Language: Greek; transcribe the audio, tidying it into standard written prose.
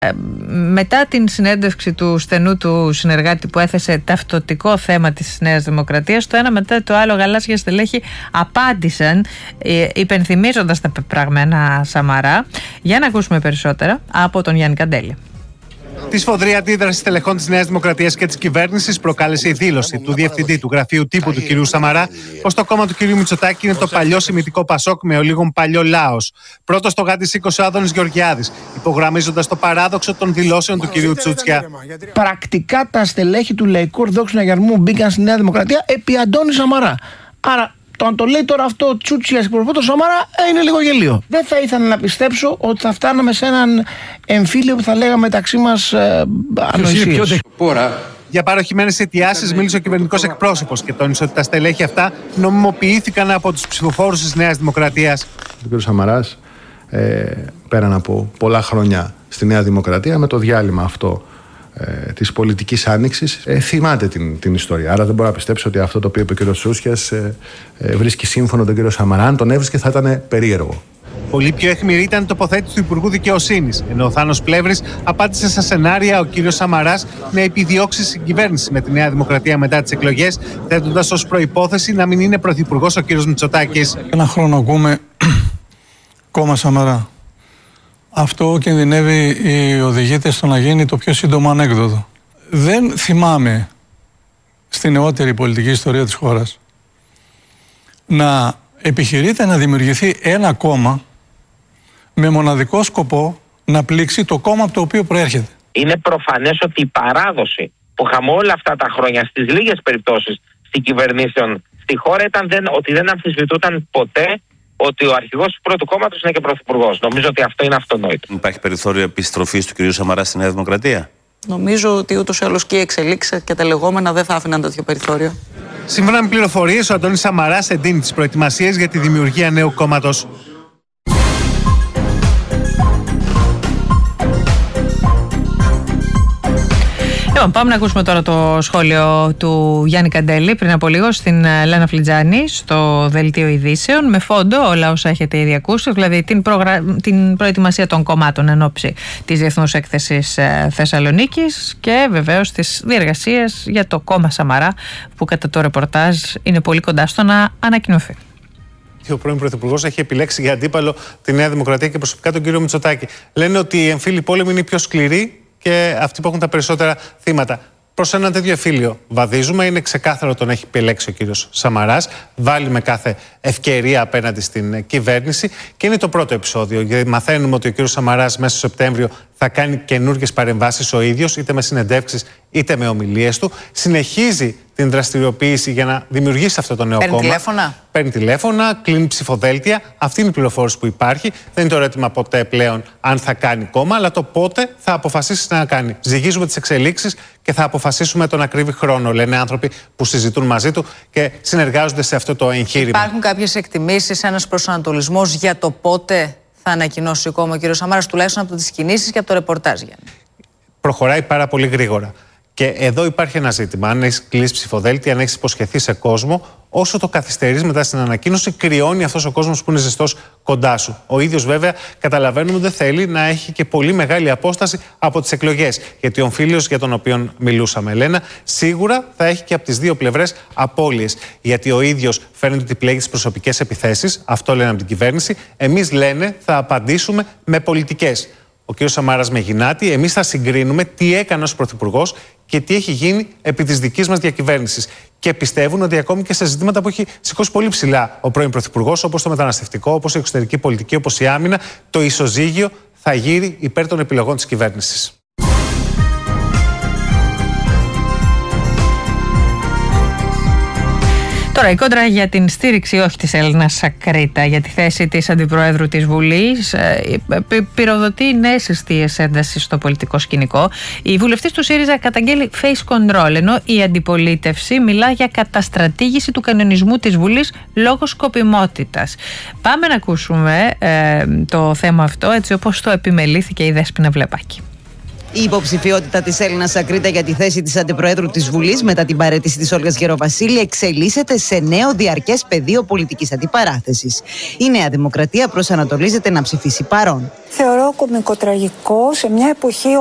Μετά την συνέντευξη του στενού του συνεργάτη που έθεσε ταυτοτικό θέμα της Νέας Δημοκρατίας, το ένα μετά το άλλο γαλάζια στελέχη απάντησαν υπενθυμίζοντας τα πεπραγμένα Σαμαρά. Για να ακούσουμε περισσότερα από τον Γιάννη Καντέλη. Τη σφοδρή αντίδραση στελεχών της Νέας Δημοκρατίας και της κυβέρνησης προκάλεσε η δήλωση του διευθυντή του γραφείου τύπου του κ. Σαμαρά πως το κόμμα του κ. Μητσοτάκη είναι το παλιό σημιτικό Πασόκ με ολίγων παλιό λάος. Πρώτος το γάντι σήκωσε ο Άδωνης Γεωργιάδης, υπογραμμίζοντας το παράδοξο των δηλώσεων του κ. Τσούτσια. Πρακτικά τα στελέχη του Λαϊκού Ορθοδόξου Συναγερμού μπήκαν στη Νέα Δημοκρατία επί Αντώνη Σαμαρά. Άρα, το αν το λέει τώρα αυτό ο Τσούτσιας εκπροσωπό το Σαμαρά είναι λίγο γελίο. Δεν θα ήθελα να πιστέψω ότι θα φτάναμε σε έναν εμφύλιο που θα λέγαμε μεταξύ μας ανοησίες. Για παροχημένες αιτιάσεις μίλησε ο κυβερνητικός εκπρόσωπος και τόνισε ότι τα στελέχη αυτά νομιμοποιήθηκαν από τους ψηφοφόρους της Νέας Δημοκρατίας. Ο κ. Σαμαράς, πέραν από πολλά χρόνια στη Νέα Δημοκρατία, με το διάλειμμα αυτό της πολιτικής άνοιξης, θυμάται την ιστορία. Άρα δεν μπορώ να πιστέψω ότι αυτό το οποίο είπε ο κ. Τσούτσιας βρίσκει σύμφωνο τον κ. Σαμαρά. Αν τον έβρισκε θα ήταν περίεργο. Πολύ πιο αιχμηρή ήταν η τοποθέτηση του Υπουργού Δικαιοσύνης, ενώ ο Θάνος Πλεύρης απάντησε στα σενάρια ο κ. Σαμαράς να επιδιώξει συγκυβέρνηση με τη Νέα Δημοκρατία μετά τις εκλογές, θέτοντας ως προϋπόθεση να μην είναι πρωθυπουργός ο κ. Μητσοτάκης. Ένα χρόνο ακούμε κόμμα Σαμαρά. Αυτό κινδυνεύει οι οδηγείται στο να γίνει το πιο σύντομο ανέκδοτο. Δεν θυμάμαι στη νεότερη πολιτική ιστορία της χώρας να επιχειρείται να δημιουργηθεί ένα κόμμα με μοναδικό σκοπό να πλήξει το κόμμα από το οποίο προέρχεται. Είναι προφανές ότι η παράδοση που είχαμε όλα αυτά τα χρόνια στις λίγες περιπτώσεις στην κυβερνήσεων στη χώρα ήταν ότι δεν αμφισβητούταν ποτέ ότι ο αρχηγός του πρώτου κόμματος είναι και πρωθυπουργός. Νομίζω ότι αυτό είναι αυτονόητο. Υπάρχει περιθώριο επιστροφής του κ. Σαμαρά στη Νέα Δημοκρατία? Νομίζω ότι ούτως ή άλλως και οι εξελίξεις και τα λεγόμενα δεν θα άφηναν τέτοιο περιθώριο. Σύμφωνα με πληροφορίες, ο Αντώνης Σαμαράς εντείνει τις προετοιμασίες για τη δημιουργία νέου κόμματος. Πάμε να ακούσουμε τώρα το σχόλιο του Γιάννη Καντέλη πριν από λίγο στην Λένα Φλιτζάνη στο Δελτίο Ειδήσεων, με φόντο όλα όσα έχετε ήδη ακούσει, δηλαδή την προετοιμασία των κομμάτων εν ώψη της Διεθνούς Έκθεσης Θεσσαλονίκης και βεβαίως τις διεργασίες για το κόμμα Σαμαρά που κατά το ρεπορτάζ είναι πολύ κοντά στο να ανακοινωθεί. Ο πρώην Πρωθυπουργός έχει επιλέξει για αντίπαλο τη Νέα Δημοκρατία και προσωπικά τον κύριο Μητσοτάκη. Λένε ότι οι εμφύλοι πόλεμοι είναι οι πιο σκληροί και αυτοί που έχουν τα περισσότερα θύματα. Προς ένα τέτοιο εμφύλιο βαδίζουμε. Είναι ξεκάθαρο τον έχει επιλέξει ο κύριος Σαμαράς. Βάλει με κάθε ευκαιρία απέναντι στην κυβέρνηση. Και είναι το πρώτο επεισόδιο. Γιατί μαθαίνουμε ότι ο κύριος Σαμαράς μέσα στο Σεπτέμβριο θα κάνει καινούργιες παρεμβάσεις ο ίδιος, είτε με συνεντεύξεις είτε με ομιλίες του. Συνεχίζει την δραστηριοποίηση για να δημιουργήσει αυτό το νέο κόμμα. Παίρνει τηλέφωνα, κλείνει ψηφοδέλτια. Αυτή είναι η πληροφόρηση που υπάρχει. Δεν είναι το ερώτημα ποτέ πλέον αν θα κάνει κόμμα, αλλά το πότε θα αποφασίσει να κάνει. Ζυγίζουμε τις εξελίξεις και θα αποφασίσουμε τον ακρίβη χρόνο, λένε άνθρωποι που συζητούν μαζί του και συνεργάζονται σε αυτό το εγχείρημα. Υπάρχουν κάποιες εκτιμήσεις, ένας προσανατολισμός για το πότε θα ανακοινώσει ο κόμμα ο κ. Σαμάρας, τουλάχιστον από τις κινήσεις και από το ρεπορτάζ, Γιάννη? Προχωράει πάρα πολύ γρήγορα. Και εδώ υπάρχει ένα ζήτημα. Αν έχει κλείσει ψηφοδέλτια, αν έχει υποσχεθεί σε κόσμο, όσο το καθυστερείς μετά στην ανακοίνωση, κρυώνει αυτός ο κόσμος που είναι ζεστός κοντά σου. Ο ίδιος, βέβαια, καταλαβαίνουμε ότι δεν θέλει να έχει και πολύ μεγάλη απόσταση από τις εκλογές. Γιατί ο εμφύλιος για τον οποίο μιλούσαμε, Ελένα, σίγουρα θα έχει και από τις δύο πλευρές απώλειες. Γιατί ο ίδιος φαίνεται ότι πλέγει τις προσωπικές επιθέσεις. Αυτό λένε από την κυβέρνηση. Εμείς, λένε, θα απαντήσουμε με πολιτικές. Ο κ. Σαμάρας με Γινάτη, εμείς θα συγκρίνουμε τι έκανε ως πρωθυπουργός και τι έχει γίνει επί της δικής μας διακυβέρνησης. Και πιστεύουν ότι ακόμη και σε ζητήματα που έχει σηκώσει πολύ ψηλά ο πρώην πρωθυπουργός, όπως το μεταναστευτικό, όπως η εξωτερική πολιτική, όπως η άμυνα, το ισοζύγιο θα γύρει υπέρ των επιλογών της κυβέρνησης. Τώρα, η κόντρα για την στήριξη όχι της Έλληνας Σακρίτα για τη θέση της Αντιπροέδρου της Βουλής πυροδοτεί νέες αιστείες έντασης στο πολιτικό σκηνικό. Η βουλευτής του ΣΥΡΙΖΑ καταγγέλει face control, ενώ η αντιπολίτευση μιλά για καταστρατήγηση του κανονισμού της Βουλής λόγω σκοπιμότητας. Πάμε να ακούσουμε το θέμα αυτό έτσι όπως το επιμελήθηκε η Δέσποινα Βλεπάκη. Η υποψηφιότητα της Έλληνας Ακρίτα για τη θέση της Αντιπροέδρου της Βουλής μετά την παραίτηση της Όλγας Γεροβασίλη εξελίσσεται σε νέο διαρκές πεδίο πολιτικής αντιπαράθεσης. Η Νέα Δημοκρατία προσανατολίζεται να ψηφίσει παρόν. Θεωρώ κωμικοτραγικό σε μια εποχή